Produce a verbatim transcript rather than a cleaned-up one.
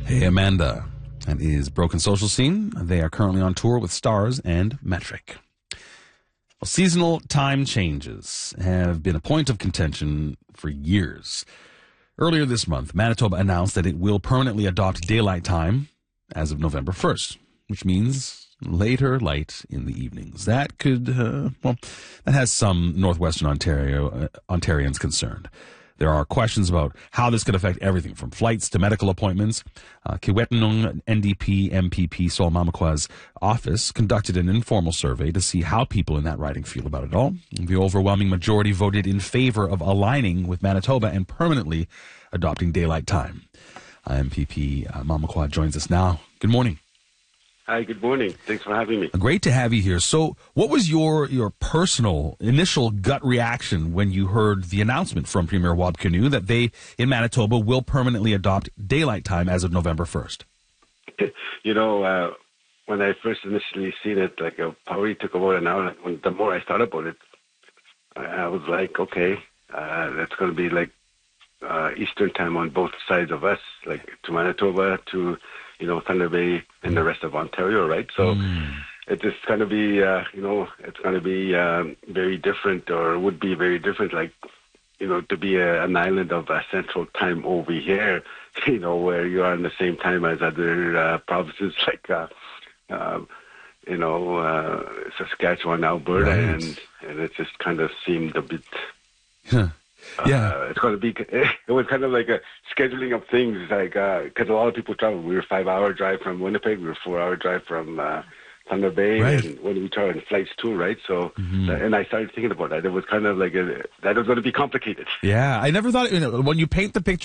Hey, Amanda. That is Broken Social Scene. They are currently on tour with Stars and Metric. Well, seasonal time changes have been a point of contention for years. Earlier this month, Manitoba announced that it will permanently adopt daylight time as of November first, which means later light in the evenings. That could, uh, well, that has some Northwestern Ontario uh, Ontarians concerned. There are questions about how this could affect everything from flights to medical appointments. Uh, Kiiwetinoong N D P M P P Sol Mamakwa's office conducted an informal survey to see how people in that riding feel about it all. The overwhelming majority voted in favor of aligning with Manitoba and permanently adopting daylight time. Uh, M P P uh, Mamakwa joins us now. Good morning. Hi, good morning. Thanks for having me. Great to have you here. So what was your, your personal initial gut reaction when you heard the announcement from Premier Wab Kinew that they, in Manitoba, will permanently adopt daylight time as of November first? You know, uh, when I first initially seen it, like, it probably took about an hour. When, the more I thought about it, I, I was like, okay, uh, that's going to be like uh, Eastern time on both sides of us, like to Manitoba, to, you know, Thunder Bay and the rest of Ontario, right? So mm. it's just going to be, uh, you know, it's going to be um, very different, or would be very different, like, you know, to be a, an island of uh, central time over here, you know, where you are in the same time as other uh, provinces like, uh, uh, you know, uh, Saskatchewan, Alberta, right. and, and it just kind of seemed a bit... Huh. Yeah, uh, it's going to be. It was kind of like a scheduling of things, like because uh, a lot of people travel. We were five-hour drive from Winnipeg. We were four-hour drive from uh, Thunder Bay, right. and when we traveled in flights too, right? So, mm-hmm. uh, and I started thinking about that. It was kind of like a, that was going to be complicated. Yeah, I never thought, you know, when you paint the picture